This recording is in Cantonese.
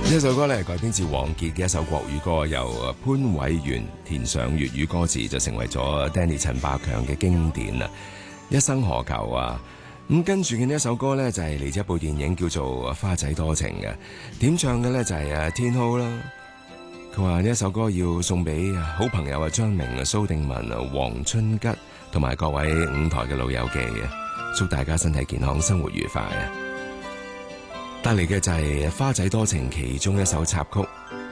呢首歌咧係改編自王傑嘅一首國語歌，由潘偉源填上粵語歌詞，就成為咗 Danny 陳百強嘅經典啦。一生何求啊！咁跟住嘅呢一首歌呢，就係嚟自一部電影叫做《花仔多情》嘅，點唱嘅呢，就係天浩啦。佢話呢一首歌要送俾好朋友張明、蘇定文、黃春吉同埋各位舞台嘅老友記嘅，祝大家身體健康、生活愉快啊！帶嚟嘅就係《花仔多情》其中一首插曲。